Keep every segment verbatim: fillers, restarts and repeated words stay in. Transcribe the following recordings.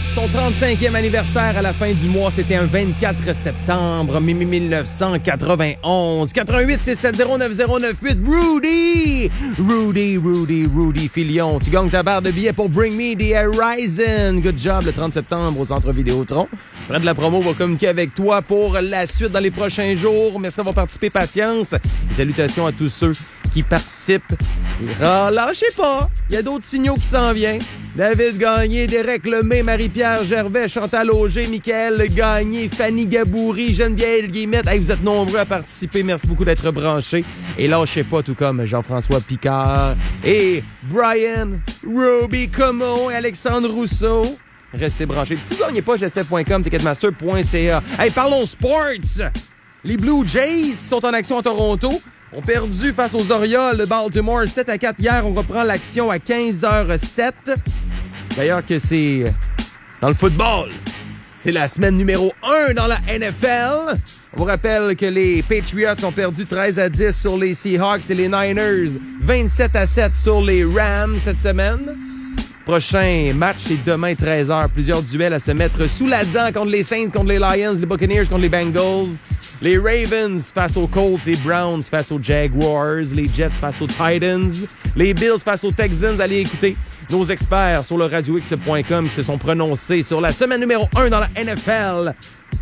Son trente-cinquième anniversaire à la fin du mois, c'était un vingt-quatre septembre mille neuf cent quatre-vingt-onze. quatre-vingt-huit six sept zéro neuf zéro neuf huit. Rudy! Rudy, Rudy, Rudy Filion. Tu gagnes ta barre de billets pour Bring Me the Horizon. Good job le trente septembre au Centre Vidéotron. Fred de la promo va communiquer avec toi pour la suite dans les prochains jours. Merci d'avoir participé, patience. Et salutations à tous ceux qui participent. Et relâchez pas. Il y a d'autres signaux qui s'en viennent. David Gagné, Derek Lemay, Marie-Pierre Gervais, Chantal Auger, Michael Gagné, Fanny Gaboury, Geneviève Guillemette. Hey, vous êtes nombreux à participer. Merci beaucoup d'être branchés. Et lâchez pas, tout comme Jean-François Picard et Brian, Ruby Como et Alexandre Rousseau. Restez branchés. Puis si vous ne gagnez pas, gestif point com, ticketmaster point c a. Hey, parlons sports! Les Blue Jays qui sont en action à Toronto ont perdu face aux Orioles de Baltimore sept à quatre hier. On reprend l'action à quinze heures sept. D'ailleurs que c'est dans le football. C'est la semaine numéro un dans la N F L. On vous rappelle que les Patriots ont perdu treize à dix sur les Seahawks et les Niners vingt-sept à sept sur les Rams cette semaine. Prochain match, c'est demain treize heures. Plusieurs duels à se mettre sous la dent contre les Saints, contre les Lions, les Buccaneers contre les Bengals, les Ravens face aux Colts, les Browns face aux Jaguars, les Jets face aux Titans, les Bills face aux Texans. Allez écouter nos experts sur le radio x point com qui se sont prononcés sur la semaine numéro un dans la N F L.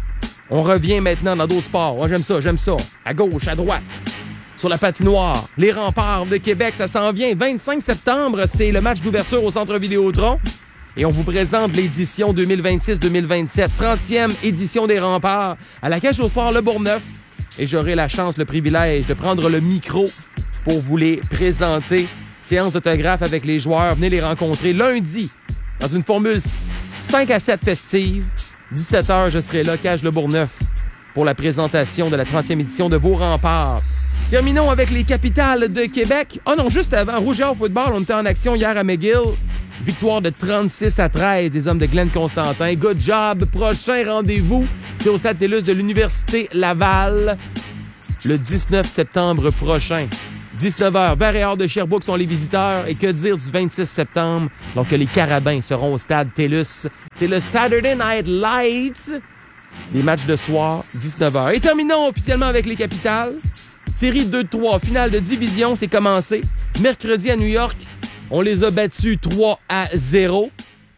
On revient maintenant dans d'autres sports. Moi, j'aime ça, j'aime ça. À gauche, à droite. Sur la patinoire, les Remparts de Québec, ça s'en vient. vingt-cinq septembre, c'est le match d'ouverture au Centre Vidéotron. Et on vous présente l'édition deux mille vingt-six deux mille vingt-sept, trentième édition des Remparts à la Cage aux Sports Le Bourgneuf. Et j'aurai la chance, le privilège de prendre le micro pour vous les présenter. Séance d'autographe avec les joueurs. Venez les rencontrer lundi dans une formule cinq à sept festive. dix-sept heures, je serai là, Cage Le Bourgneuf, pour la présentation de la trentième édition de vos Remparts. Terminons avec les capitales de Québec. Ah oh non, juste avant, Rougeur Football, on était en action hier à McGill. Victoire de trente-six à treize des hommes de Glenn Constantin. Good job. Prochain rendez-vous, c'est au Stade TELUS de l'Université Laval le dix-neuf septembre prochain. dix-neuf heures, Barréard de Sherbrooke sont les visiteurs. Et que dire du vingt-six septembre, lorsque les Carabins seront au Stade TELUS. C'est le Saturday Night Lights. Des matchs de soir, dix-neuf heures. Et terminons officiellement avec les capitales. Série deux trois, finale de division, c'est commencé. Mercredi à New York, on les a battus trois à zéro.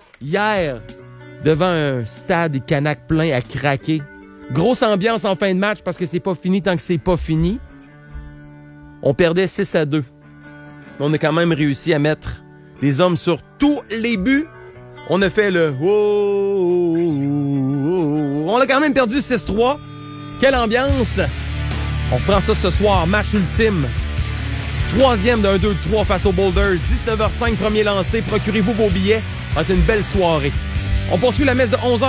Hier, devant un stade Canac plein à craquer. Grosse ambiance en fin de match parce que c'est pas fini tant que c'est pas fini. On perdait six à deux. On a quand même réussi à mettre les hommes sur tous les buts. On a fait le... Oh, oh, oh. On a quand même perdu six trois. Quelle ambiance! On prend ça ce soir, match ultime. Troisième d'un deux trois face aux Boulders. dix-neuf heures cinq, premier lancé. Procurez-vous vos billets. Ça va être une belle soirée. On poursuit la messe de onze heures.